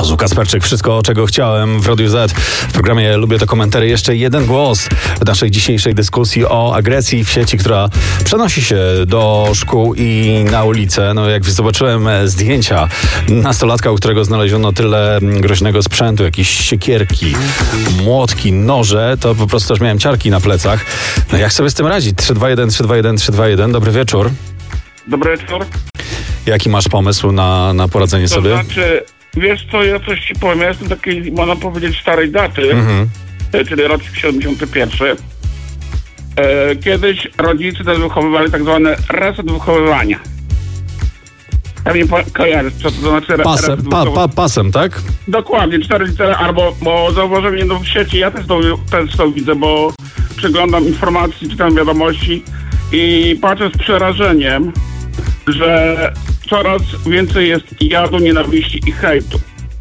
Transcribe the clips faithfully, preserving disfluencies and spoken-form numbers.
Razu Kasperczyk, wszystko, czego chciałem w Radiu Z. W programie Lubię to komentary. Jeszcze jeden głos w naszej dzisiejszej dyskusji o agresji w sieci, która przenosi się do szkół i na ulicę. No, jak zobaczyłem zdjęcia nastolatka, u którego znaleziono tyle groźnego sprzętu, jakieś siekierki, młotki, noże, to po prostu też miałem ciarki na plecach. No, jak sobie z tym radzić? trzy dwa jeden, trzy dwa jeden, trzy dwa jeden. Dobry wieczór. Dobry wieczór. Jaki masz pomysł na, na poradzenie to sobie? To znaczy, wiesz co, ja coś ci powiem, ja jestem takiej, można powiedzieć, starej daty, mhm. czyli rocznik siedemdziesiąty pierwszy. E, kiedyś rodzice też wychowywali tak zwane reset wychowywania. Pewnie po, kojarzysz, co to znaczy pasem, reset pa, pa, pasem, tak? Dokładnie, cztery litery, albo, bo zauważyłem jedno w sieci, ja też to, też to widzę, bo przeglądam informacji, czytam wiadomości i patrzę z przerażeniem, że coraz więcej jest jadu, nienawiści i hejtu.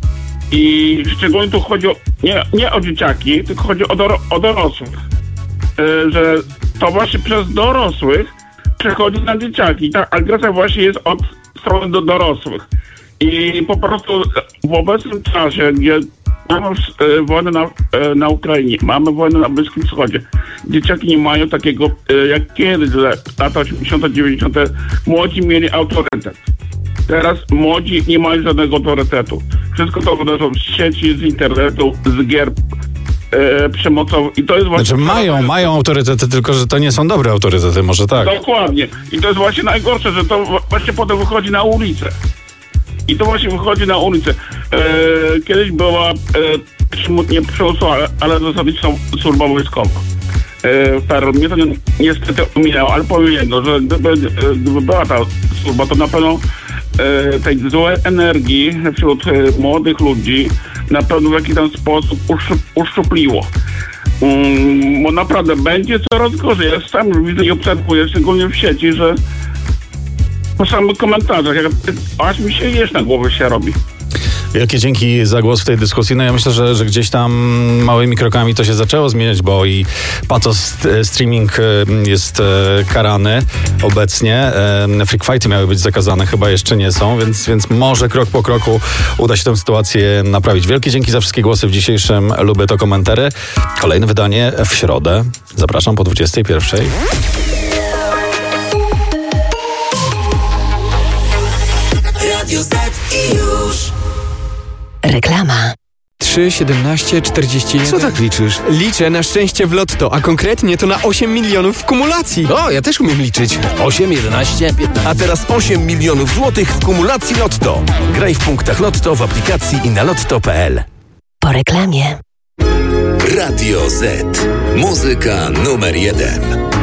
I szczególnie tu chodzi o, nie, nie o dzieciaki, tylko chodzi o, doro, o dorosłych. Yy, że to właśnie przez dorosłych przechodzi na dzieciaki. Ta agresja właśnie jest od strony do dorosłych. I po prostu w obecnym czasie, gdzie mamy yy, wojnę na, yy, na Ukrainie, mamy wojnę na Bliskim Wschodzie, dzieciaki nie mają takiego yy, jak kiedyś, że lata osiemdziesiąte, dziewięćdziesiąte młodzi mieli autorytet. Teraz młodzi nie mają żadnego autorytetu. Wszystko to wydarza z sieci, z internetu, z gier e, przemocowych. I to jest właśnie... Znaczy mają, mają autorytety, tylko że to nie są dobre autorytety, może tak. Dokładnie. I to jest właśnie najgorsze, że to właśnie potem wychodzi na ulicę. I to właśnie wychodzi na ulicę. E, kiedyś była e, nie przymusowa, ale zasadniczo służba wojskowa. E, mnie to nie, niestety ominęło, ale powiem jedno, że gdyby, gdyby była ta służba, to na pewno e, tej złej energii wśród e, młodych ludzi na pewno w jakiś tam sposób uszczup, uszczupliło. Um, bo naprawdę będzie coraz gorzej. Ja sam widzę i obserwuję, szczególnie w sieci, że po samych komentarzach, jak, aż mi się jeść na głowę się robi. Wielkie dzięki za głos w tej dyskusji. No ja myślę, że, że gdzieś tam małymi krokami to się zaczęło zmieniać, bo i patos streaming jest karany obecnie. Freak fighty miały być zakazane, chyba jeszcze nie są, więc, więc może krok po kroku uda się tę sytuację naprawić. Wielkie dzięki za wszystkie głosy w dzisiejszym Lubię to komentary. Kolejne wydanie w środę. Zapraszam po dwudziestej pierwszej. Radio Z i już. Reklama. trzy, siedemnaście, czterdzieści jeden. Co tak liczysz? Liczę na szczęście w lotto, a konkretnie to na osiem milionów w kumulacji. O, ja też umiem liczyć. osiem, jedenaście, piętnaście. A teraz osiem milionów złotych w kumulacji Lotto. Graj w punktach Lotto, w aplikacji i na lotto kropka p l. Po reklamie. Radio Z. Muzyka numer jeden.